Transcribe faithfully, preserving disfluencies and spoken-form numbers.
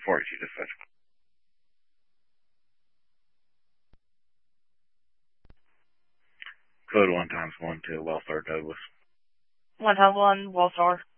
forty-two dispatch. Code one times one to Wellstar Douglas. One times one, Wellstar.